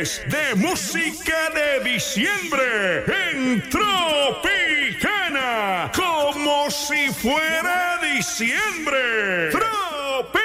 mes de música de diciembre en Tropicana, como si fuera diciembre.